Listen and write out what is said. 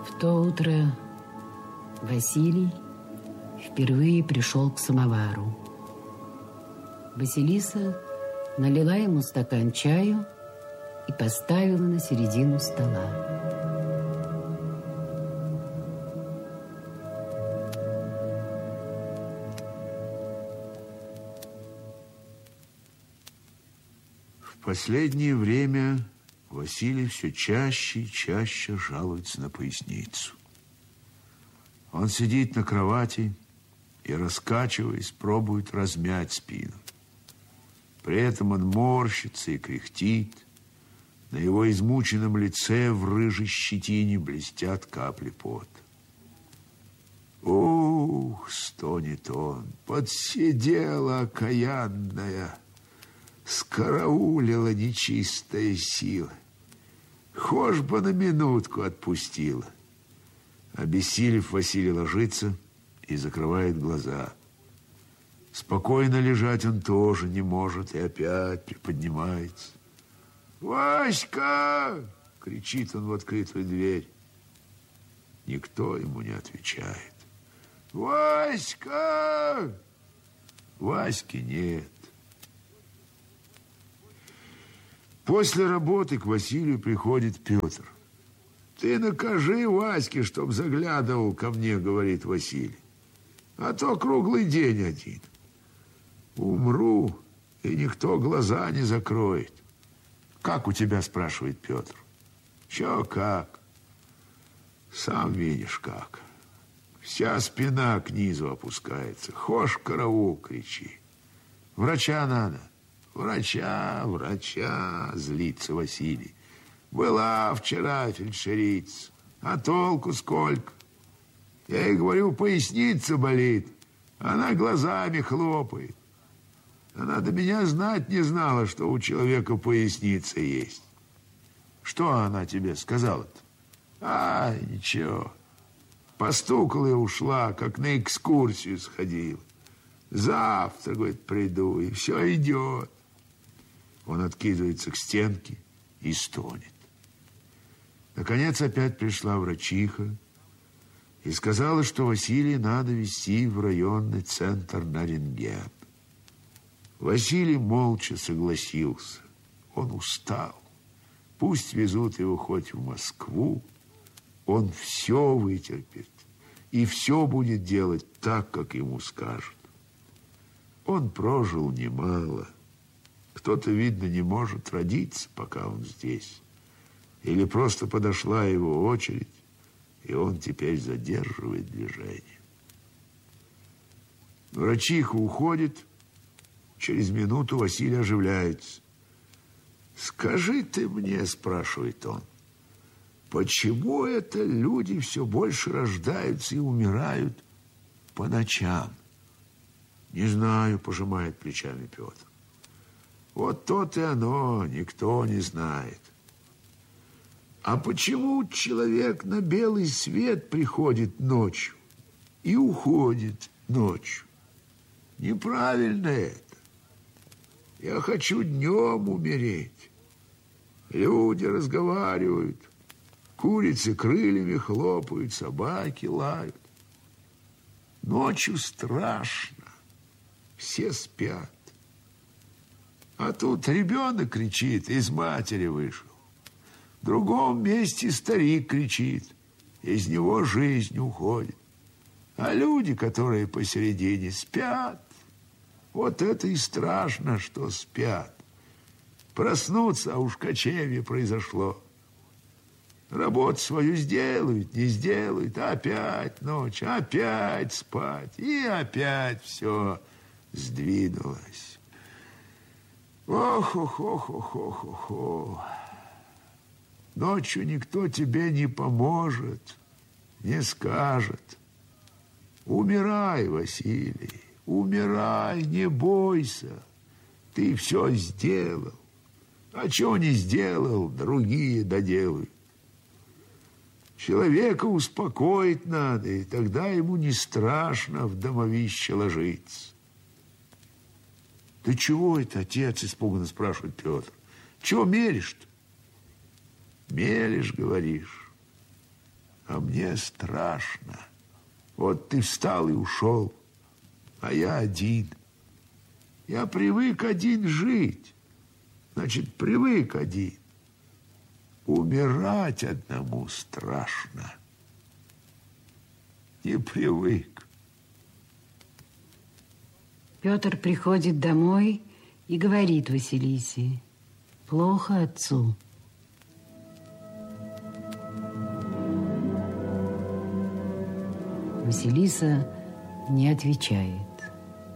В то утро Василий впервые пришел к самовару. Василиса налила ему стакан чаю и поставила на середину стола. В последнее время Василий все чаще и чаще жалуется на поясницу. Он сидит на кровати и, раскачиваясь, пробует размять спину. При этом он морщится и кряхтит. На его измученном лице в рыжей щетине блестят капли пота. Ух, стонет он, подсидела окаянная, скараулила нечистая сила. Хошь бы на минутку отпустила. Обессилев, Василий ложится и закрывает глаза. Спокойно лежать он тоже не может и опять приподнимается. «Васька!» — кричит он в открытую дверь. Никто ему не отвечает. «Васька!» Васьки нет. После работы к Василию приходит Петр. «Ты накажи Ваське, чтоб заглядывал ко мне, — говорит Василий, — а то круглый день один. Умру, и никто глаза не закроет». «Как у тебя?» — спрашивает Петр. «Чё как? Сам видишь как. Вся спина к низу опускается. Хошь караул, кричи. Врача надо». «Врача, врача!» — злится Василий. «Была вчера фельдшерица, а толку сколько? Я ей говорю, поясница болит, она глазами хлопает. Она до меня знать не знала, что у человека поясница есть». «Что она тебе сказала-то?» «А, ничего. Постукала и ушла, как на экскурсию сходила. Завтра, говорит, приду, и все идет». Он откидывается к стенке и стонет. Наконец опять пришла врачиха и сказала, что Василия надо везти в районный центр на рентген. Василий молча согласился. Он устал. Пусть везут его хоть в Москву. Он все вытерпит и все будет делать так, как ему скажут. Он прожил немало. Кто-то, видно, не может родиться, пока он здесь. Или просто подошла его очередь, и он теперь задерживает движение. Врачиха уходит. Через минуту Василий оживляется. «Скажи ты мне, — спрашивает он, — почему это люди все больше рождаются и умирают по ночам?» «Не знаю, — пожимает плечами Петр. Вот то и оно, никто не знает. А почему человек на белый свет приходит ночью и уходит ночью? Неправильно это. Я хочу днем умереть. Люди разговаривают, курицы крыльями хлопают, собаки лают. Ночью страшно, все спят. А тут ребенок кричит, из матери вышел. В другом месте старик кричит, из него жизнь уходит. А люди, которые посередине, спят. Вот это и страшно, что спят. Проснуться, а уж кочевье произошло. Работу свою сделают, не сделают, опять ночь, опять спать. И опять все сдвинулось. Ох. Ночью никто тебе не поможет, не скажет. Умирай, Василий, умирай, не бойся. Ты все сделал. А чего не сделал, другие доделают. Человека успокоить надо, и тогда ему не страшно в домовище ложиться. «Ты чего это, отец?» — испуганно спрашивает Петр. «Чего меришь-то?» «Мелешь, говоришь. А мне страшно. Вот ты встал и ушел, а я один. Я привык один жить. Значит, привык один. Умирать одному страшно. Не привык. Петр приходит домой и говорит Василисе: плохо отцу. Василиса не отвечает.